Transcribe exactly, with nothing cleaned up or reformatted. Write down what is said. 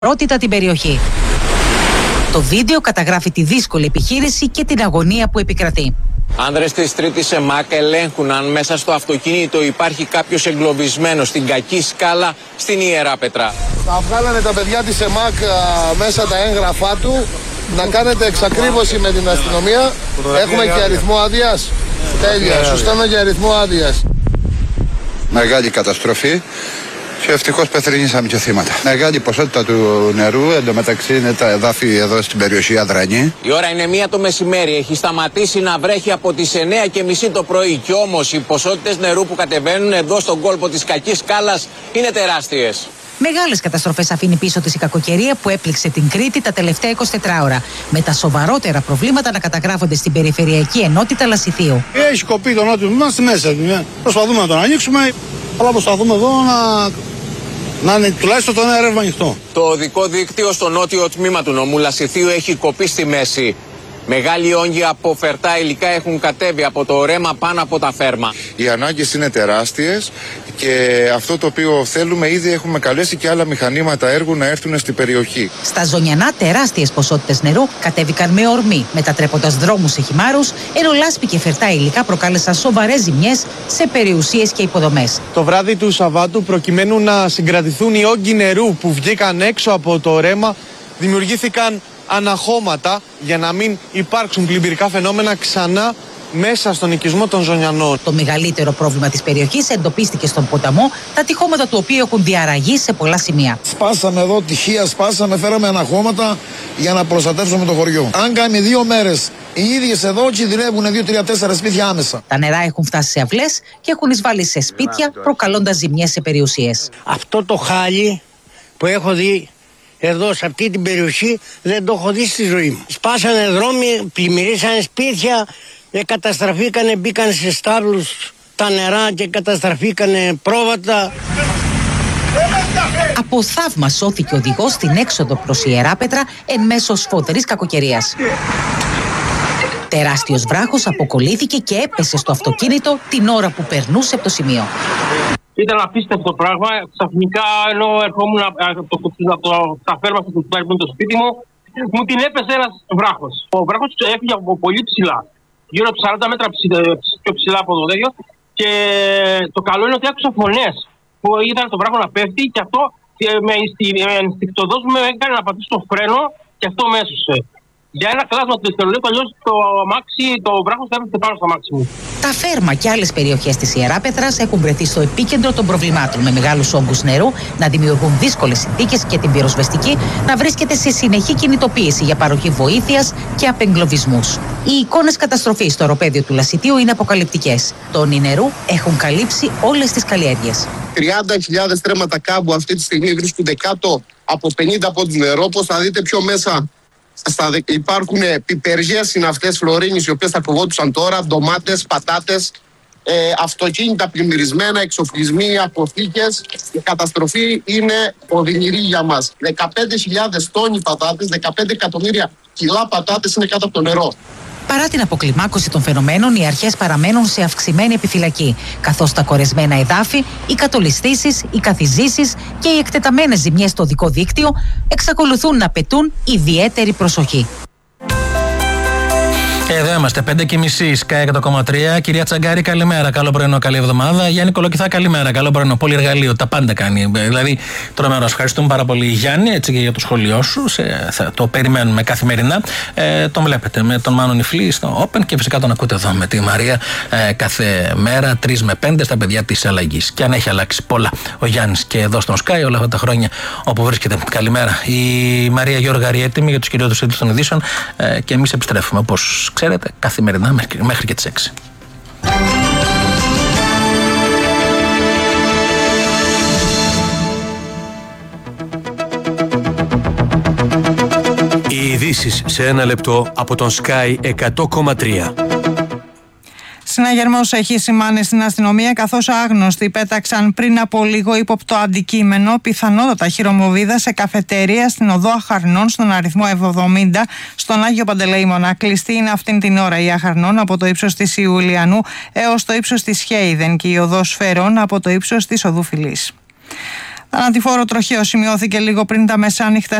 πρώτητα την περιοχή. Το βίντεο καταγράφει τη δύσκολη επιχείρηση και την αγωνία που επικρατεί. Άνδρες της τρίτης ΕΜΑΚ ελέγχουν αν μέσα στο αυτοκίνητο υπάρχει κάποιος εγκλωβισμένος στην Κακή Σκάλα στην Ιεράπετρα. Θα βγάλανε τα παιδιά της ΕΜΑΚ α, μέσα τα έγγραφά του, να κάνετε εξακρίβωση με την αστυνομία. Έχουμε και αριθμό άδειας. Τέλεια, σου στέλνω και αριθμό άδειας. Μεγάλη καταστροφή. Και ευτυχώς πεθρινήσαμε και θύματα. Μεγάλη ποσότητα του νερού, εντωμεταξύ είναι τα εδάφη εδώ στην περιοχή Αδρανή. Η ώρα είναι μία το μεσημέρι, έχει σταματήσει να βρέχει από τις εννιά και μισή το πρωί. Κι όμως οι ποσότητες νερού που κατεβαίνουν εδώ στον κόλπο της Κακής Σκάλας είναι τεράστιες. Μεγάλες καταστροφές αφήνει πίσω της η κακοκαιρία που έπληξε την Κρήτη τα τελευταία εικοσιτέσσερις ώρα. Με τα σοβαρότερα προβλήματα να καταγράφονται στην Περιφερειακή Ενότητα Λασιθίου. Έχει κοπεί το νότιο, είμαστε μέσα. Προσπαθούμε να τον ανοίξουμε, αλλά προσπαθούμε εδώ να. Να είναι τουλάχιστον το ένα ρεύμα ανοιχτό. Το οδικό δίκτυο στο νότιο τμήμα του νομού Λασιθίου έχει κοπεί στη μέση. Μεγάλοι όγκοι από φερτά υλικά έχουν κατέβει από το ρέμα πάνω από τα φέρμα. Οι ανάγκες είναι τεράστιες και αυτό το οποίο θέλουμε, ήδη έχουμε καλέσει και άλλα μηχανήματα έργου να έρθουν στην περιοχή. Στα Ζωνιανά τεράστιες ποσότητες νερού κατέβηκαν με ορμή, μετατρέποντας δρόμους σε χυμάρους, ενώ λάσπη και φερτά υλικά προκάλεσαν σοβαρές ζημιές σε περιουσίες και υποδομές. Το βράδυ του Σαββάτου, προκειμένου να συγκρατηθούν οι όγκοι νερού που βγήκαν έξω από το ρέμα, δημιουργήθηκαν αναχώματα για να μην υπάρξουν πλημμυρικά φαινόμενα ξανά μέσα στον οικισμό των Ζωνιανών. Το μεγαλύτερο πρόβλημα της περιοχής εντοπίστηκε στον ποταμό, τα τυχώματα του οποίου έχουν διαραγεί σε πολλά σημεία. Σπάσαμε εδώ τυχεία, σπάσαμε, φέραμε αναχώματα για να προστατεύσουμε το χωριό. Αν κάνει δύο μέρες οι ίδιες εδώ κινδυνεύουν δύο τρία τέσσερα σπίτια άμεσα. Τα νερά έχουν φτάσει σε αυλές και έχουν εισβάλει σε σπίτια, προκαλώντας ζημιές σε περιουσίες. Αυτό το χάλι που έχω δει εδώ σε αυτή την περιοχή δεν το έχω δει στη ζωή μου. Σπάσανε δρόμοι, πλημμυρίσανε σπίτια, καταστραφήκανε, μπήκαν σε στάβλους τα νερά και καταστραφήκανε πρόβατα. Από θαύμα σώθηκε ο οδηγός στην έξοδο προς Ιεράπετρα εν μέσω σφοδρής κακοκαιρίας. Τεράστιος βράχος αποκολλήθηκε και έπεσε στο αυτοκίνητο την ώρα που περνούσε από το σημείο. Ήταν απίστευτο πράγμα. Ξαφνικά, ενώ ερχόμουν από τα φέρμα που παίρνουν το σπίτι μου, μου την έπεσε ένας βράχος. Ο βράχος έφυγε από πολύ ψηλά, γύρω από σαράντα μέτρα πιο ψηλά από το δέντρο. Και το καλό είναι ότι άκουσα φωνές που είδαν τον βράχο να πέφτει, και αυτό με ενστικτωδώς με έκανε να πατήσω το φρένο, και αυτό με έσωσε. Για ένα κλάσμα του δευτερολέπτου, αλλιώς το αμάξι, το βράχος θα έπεφτε πάνω στο αμάξι μου. Τα Φέρμα και άλλες περιοχές της Ιεράπετρας έχουν βρεθεί στο επίκεντρο των προβλημάτων, με μεγάλους όγκους νερού να δημιουργούν δύσκολες συνθήκες και την πυροσβεστική να βρίσκεται σε συνεχή κινητοποίηση για παροχή βοήθειας και απεγκλωβισμούς. Οι εικόνες καταστροφής στο οροπέδιο του Λασιτίου είναι αποκαλυπτικές. Τόνοι νερού έχουν καλύψει όλες τις καλλιέργειες. τριάντα χιλιάδες στρέμματα κάμπου αυτή τη στιγμή βρίσκονται κάτω από πενήντα πόντους νερό. Όπως θα δείτε πιο μέσα, Στα, υπάρχουν πιπεριές συναυτές φλωρίνης, οι οποίες θα κοβόντουσαν τώρα, ντομάτες, πατάτες, ε, αυτοκίνητα πλημμυρισμένα, εξοπλισμοί, αποθήκες. Η καταστροφή είναι οδυνηρή για μας. δεκαπέντε χιλιάδες τόνοι πατάτες, δεκαπέντε εκατομμύρια κιλά πατάτες είναι κάτω από το νερό. Παρά την αποκλιμάκωση των φαινομένων, οι αρχές παραμένουν σε αυξημένη επιφυλακή, καθώς τα κορεσμένα εδάφη, οι κατολιστήσεις, οι καθιζήσεις και οι εκτεταμένες ζημιές στο οδικό δίκτυο εξακολουθούν να απαιτούν ιδιαίτερη προσοχή. Εδώ είμαστε, πέντε και μισή, Sky εκατό κόμμα τρία. Κυρία Τσαγκάρη, καλημέρα. Καλό πρωινό, καλή εβδομάδα. Γιάννη Κολοκυθά, καλημέρα. Καλό πρωινό. Πολύ εργαλείο, τα πάντα κάνει. Δηλαδή, τρομερό. Ευχαριστούμε πάρα πολύ, Γιάννη, έτσι και για το σχολείο σου. Σε, θα το περιμένουμε καθημερινά. Ε, τον βλέπετε με τον Μάνο Νιφλή στο Open και φυσικά τον ακούτε εδώ με τη Μαρία ε, κάθε μέρα, τρία με πέντε στα παιδιά τη αλλαγή. Και αν έχει αλλάξει πολλά ο Γιάννη και εδώ στον Sky όλα αυτά τα χρόνια όπου βρίσκεται. Καλημέρα. Η Μαρία Γιώργαρη έτοιμη για του κυριότερου τίτλου των ειδήσεων ε, και εμεί επιστρέφουμε όπως ξέρετε, καθημερινά μέχρι, μέχρι και τις έξι. Οι ειδήσεις σε ένα λεπτό από τον Sky εκατό κόμμα τρία. Συναγερμός έχει σημάνει στην αστυνομία, καθώς άγνωστοι πέταξαν πριν από λίγο ύποπτο αντικείμενο, πιθανότατα χειρομοβίδα, σε καφετέρια στην οδό Αχαρνών, στον αριθμό εβδομήντα, στον Άγιο Παντελεήμονα. Κλειστή είναι αυτήν την ώρα η Αχαρνών από το ύψος της Ιουλιανού έως το ύψος της Χέιδεν και η οδός Φερών από το ύψος της οδού Φυλής. Θανατηφόρο τροχαίο σημειώθηκε λίγο πριν τα μεσάνυχτα